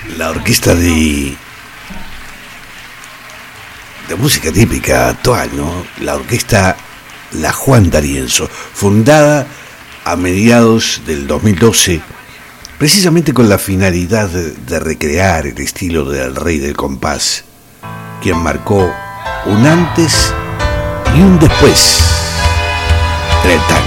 la orquesta de música típica actual, ¿no? La orquesta La Juan D'Arienzo, fundada a mediados del 2012, precisamente con la finalidad de recrear el estilo del Rey del Compás, quien marcó un antes y un después en el tango.